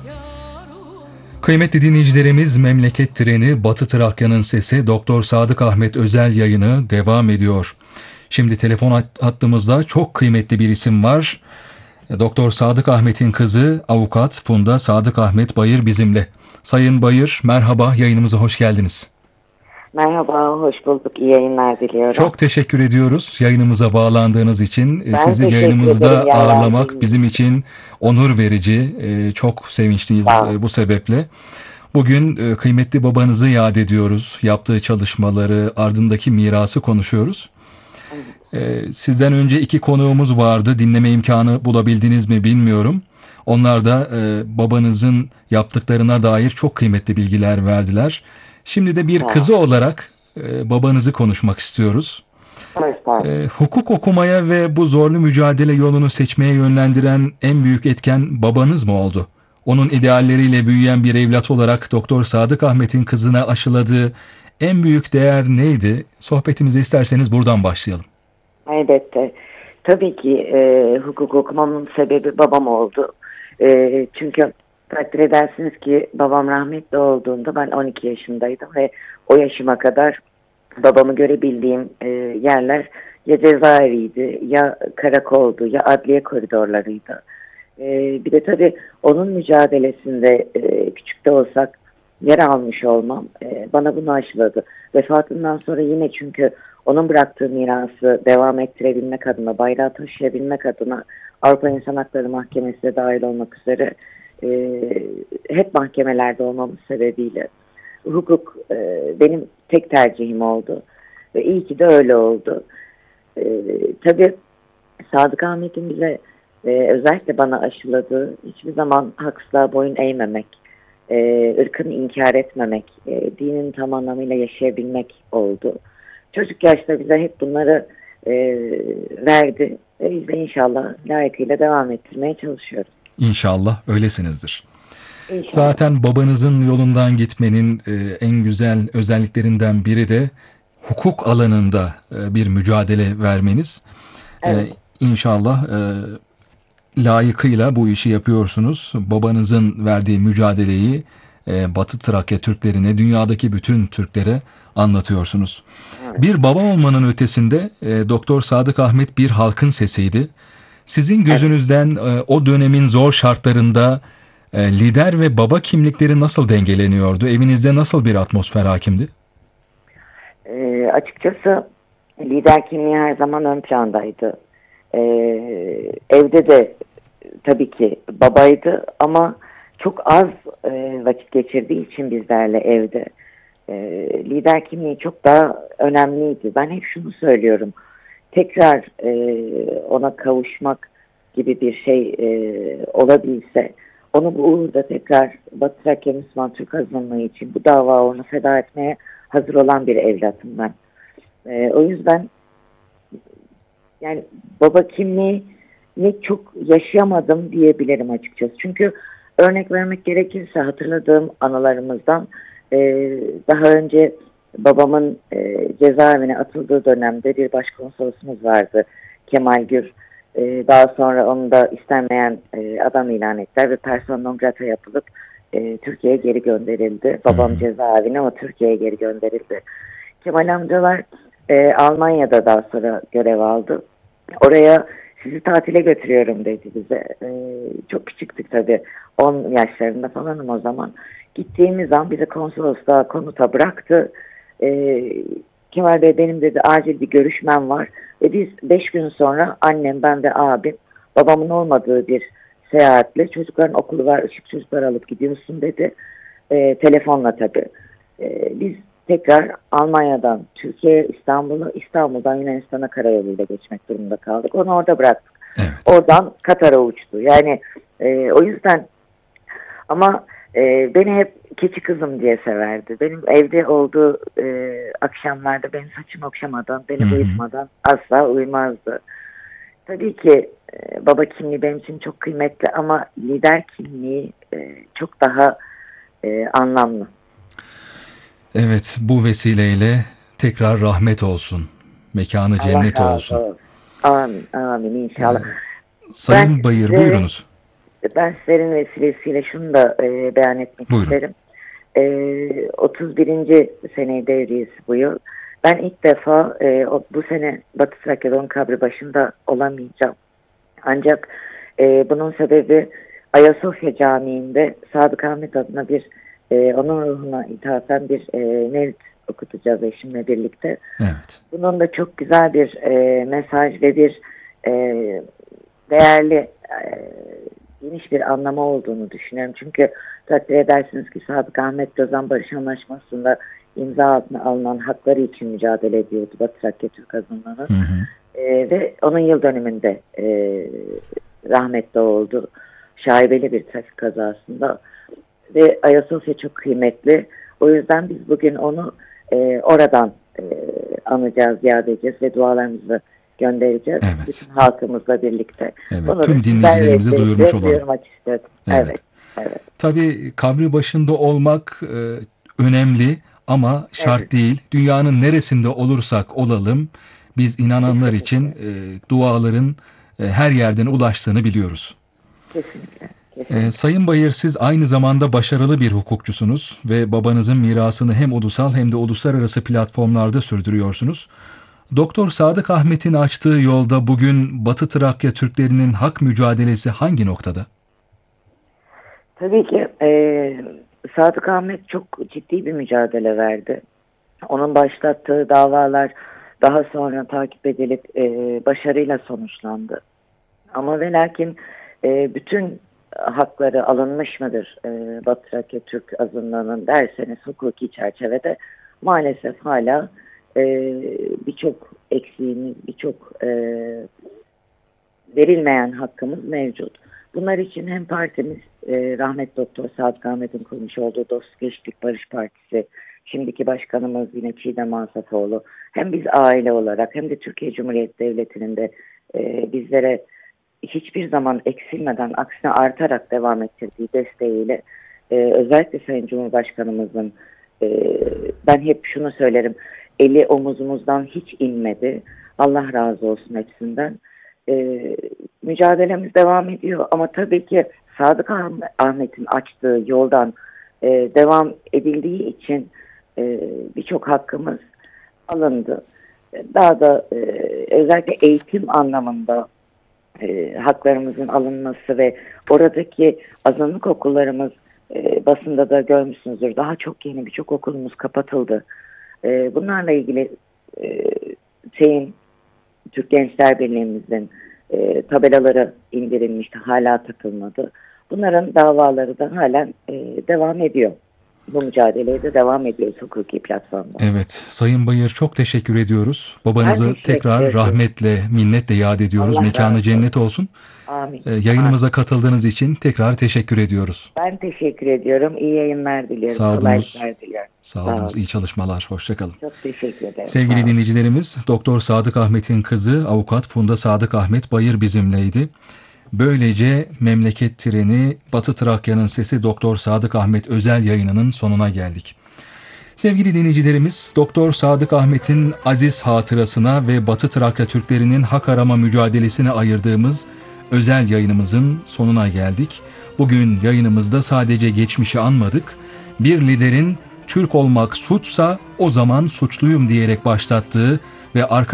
Kıymetli dinleyicilerimiz, Memleket Treni Batı Trakya'nın sesi Doktor Sadık Ahmet özel yayını devam ediyor. Şimdi telefon hattımızda çok kıymetli bir isim var. Doktor Sadık Ahmet'in kızı avukat Funda Sadık Ahmet Bayır bizimle. Sayın Bayır, merhaba, yayınımıza hoş geldiniz. Merhaba, hoş bulduk. İyi yayınlar diliyorum. Çok teşekkür ediyoruz yayınımıza bağlandığınız için. Ben Sizi teşekkür ederim yayınımızda yer ağırlamak verdiğiniz bizim için. için onur verici. Çok sevinçliyiz Sağ olun. bu sebeple. Bugün kıymetli babanızı yad ediyoruz. Yaptığı çalışmaları, ardındaki mirası konuşuyoruz. Sizden önce iki konuğumuz vardı. Dinleme imkanı bulabildiniz mi bilmiyorum. Onlar da babanızın yaptıklarına dair çok kıymetli bilgiler verdiler. Şimdi de bir Sağ olun. kızı olarak babanızı konuşmak istiyoruz. Estağfurullah. Hukuk okumaya ve bu zorlu mücadele yolunu seçmeye yönlendiren en büyük etken babanız mı oldu? Onun idealleriyle büyüyen bir evlat olarak Doktor Sadık Ahmet'in kızına aşıladığı en büyük değer neydi? Sohbetimize isterseniz buradan başlayalım. Elbette. Tabii ki hukuk okumamın sebebi babam oldu. Çünkü takdir edersiniz ki babam rahmetli olduğunda ben 12 yaşındaydım ve o yaşıma kadar babamı görebildiğim yerler ya cezaeviydi, ya karakoldu, ya adliye koridorlarıydı. Bir de tabii onun mücadelesinde küçük de olsak yer almış olmam bana bunu aşıladı. Vefatından sonra yine çünkü onun bıraktığı mirası devam ettirebilmek adına, bayrağı taşıyabilmek adına Avrupa İnsan Hakları Mahkemesi de dahil olmak üzere hep mahkemelerde olmamız sebebiyle hukuk benim tek tercihim oldu. Ve iyi ki de öyle oldu. Tabii Sadık Ahmet'in bize özellikle bana aşıladığı hiçbir zaman haksızlığa boyun eğmemek, ırkını inkar etmemek, dinin tam anlamıyla yaşayabilmek oldu. Çocuk yaşta bize hep bunları verdi ve biz de inşallah layıkıyla devam ettirmeye çalışıyoruz. İnşallah öylesinizdir. İnşallah. Zaten babanızın yolundan gitmenin en güzel özelliklerinden biri de hukuk alanında bir mücadele vermeniz. Evet. İnşallah layıkıyla bu işi yapıyorsunuz. Babanızın verdiği mücadeleyi Batı Trakya Türklerine, dünyadaki bütün Türklere anlatıyorsunuz. Evet. Bir baba olmanın ötesinde Doktor Sadık Ahmet bir halkın sesiydi. Sizin gözünüzden o dönemin zor şartlarında lider ve baba kimlikleri nasıl dengeleniyordu? Evinizde nasıl bir atmosfer hakimdi? Açıkçası lider kimliği her zaman ön plandaydı. Evde de tabii ki babaydı ama çok az vakit geçirdiği için bizlerle evde. Lider kimliği çok daha önemliydi. Ben hep şunu söylüyorum. Tekrar ona kavuşmak gibi bir şey olabilse, onu bu uğurda tekrar Batı Trakya Müslüman Türk azınlığı için bu dava onu feda etmeye hazır olan bir evlatım ben. O yüzden yani baba kimliğini çok yaşayamadım diyebilirim açıkçası. Çünkü örnek vermek gerekirse hatırladığım anılarımızdan daha önce babamın cezaevine atıldığı dönemde bir başkonsolosumuz vardı, Kemal Gür. Daha sonra onu da istenmeyen adam ilan ettiler ve persona non grata yapılıp Türkiye'ye geri gönderildi. Babam cezaevine ama Türkiye'ye geri gönderildi. Kemal amcalar Almanya'da daha sonra görev aldı. Oraya sizi tatile götürüyorum dedi bize. Çok küçüktük tabii. 10 yaşlarında falanım o zaman. Gittiğimiz an bizi konsolosluğa komuta bıraktı. Kemal Bey benim dedi acil bir görüşmem var. Ve biz 5 gün sonra annem, ben ve abim babamın olmadığı bir seyahatle çocukların okulu var, ışık çocuklar alıp gidiyorsun dedi. Telefonla tabii. Biz tekrar Almanya'dan Türkiye'ye, İstanbul'dan Yunanistan'a karayoluyla geçmek durumunda kaldık. Onu orada bıraktık. Evet. Oradan Katar'a uçtu. Yani o yüzden ama beni hep keçi kızım diye severdi. Benim evde olduğu akşamlarda benim saçımı okşamadan, beni uyutmadan asla uyumazdı. Tabii ki baba kimliği benim için çok kıymetli ama lider kimliği çok daha anlamlı. Evet, bu vesileyle tekrar rahmet olsun. Mekanı cennet Allah razı olsun. olsun. Amin, amin inşallah. Sayın Bayır, buyurunuz. Ben sizlerin vesilesiyle şunu da beyan etmek Buyurun. isterim. 31. seneyi devriyesi bu yıl. Ben ilk defa bu sene Batı Trakya'da onun kabri başında olamayacağım. Ancak bunun sebebi Ayasofya Camii'nde Sadık Ahmet adına onun ruhuna ithafen bir mevlid okutacağız eşimle birlikte. Evet. Bunun da çok güzel bir mesaj ve bir değerli geniş bir anlamı olduğunu düşünüyorum. Çünkü takdir edersiniz ki Sadık Ahmet Lozan Barış Anlaşması'nda imza altına alınan hakları için mücadele ediyordu Batı Trakya Türk Azınlığı'nın. Hı hı. Ve onun yıl dönümünde rahmetli oldu. Şaibeli bir trafik kazasında. Ve Ayasofya çok kıymetli. O yüzden biz bugün onu oradan anacağız, yad edeceğiz ve dualarımızı göndereceğiz. Evet. Bütün halkımızla birlikte. Evet. Bunu Tüm da dinleyicilerimize sizlerle duyurmuş olalım. duyurmak istedim. Evet. Evet. Evet. Tabii kabri başında olmak önemli ama şart Evet. değil. Dünyanın neresinde olursak olalım biz inananlar için duaların her yerden ulaştığını biliyoruz. Kesinlikle. Kesinlikle. Sayın Bayır, siz aynı zamanda başarılı bir hukukçusunuz ve babanızın mirasını hem ulusal hem de uluslararası platformlarda sürdürüyorsunuz. Doktor Sadık Ahmet'in açtığı yolda bugün Batı Trakya Türklerinin hak mücadelesi hangi noktada? Tabii ki Sadık Ahmet çok ciddi bir mücadele verdi. Onun başlattığı davalar daha sonra takip edilip başarıyla sonuçlandı. Ama ve lakin bütün hakları alınmış mıdır Batı Trakya Türk azınlığının derseniz hukuki çerçevede maalesef hala birçok eksiğimiz, birçok verilmeyen hakkımız mevcut. Bunlar için hem partimiz rahmetli Doktor Sadık Ahmet'in kurmuş olduğu Dost Gençlik Barış Partisi, şimdiki başkanımız yine Çiğdem Asafoğlu, hem biz aile olarak hem de Türkiye Cumhuriyeti Devleti'nin de bizlere hiçbir zaman eksilmeden aksine artarak devam ettirdiği desteğiyle özellikle Sayın Cumhurbaşkanımızın ben hep şunu söylerim, eli omuzumuzdan hiç inmedi. Allah razı olsun hepsinden. Mücadelemiz devam ediyor ama tabii ki Sadık Ahmet'in açtığı yoldan devam edildiği için birçok hakkımız alındı. Daha da özellikle eğitim anlamında haklarımızın alınması ve oradaki azınlık okullarımız basında da görmüşsünüzdür. Daha çok yeni birçok okulumuz kapatıldı. Bunlarla ilgili Türk Gençler Birliği'mizin tabelaları indirilmişti. Hala takılmadı. Bunların davaları da halen devam ediyor. Bu mücadeleye de devam ediyoruz hukuki platformda. Evet, Sayın Bayır, çok teşekkür ediyoruz. Babanızı Ben teşekkür tekrar ederim. rahmetle, minnetle yad ediyoruz. Allah Mekanı razı cennet olsun. Amin. Yayınımıza katıldığınız için tekrar teşekkür ediyoruz. Ben teşekkür ediyorum. İyi yayınlar diliyorum. Sağ olunuz. Kolaylıklar diliyorum. Sağ olun, iyi çalışmalar, hoşçakalın. Çok teşekkür ederim. Sevgili Sağ olun. dinleyicilerimiz, Doktor Sadık Ahmet'in kızı Avukat Funda Sadık Ahmet Bayır bizimleydi. Böylece Memleket Treni Batı Trakya'nın Sesi Doktor Sadık Ahmet özel yayınının sonuna geldik. Sevgili dinleyicilerimiz, Doktor Sadık Ahmet'in aziz hatırasına ve Batı Trakya Türklerinin hak arama mücadelesine ayırdığımız özel yayınımızın sonuna geldik. Bugün yayınımızda sadece geçmişi anmadık. Bir liderin Türk olmak suçsa o zaman suçluyum diyerek başlattığı ve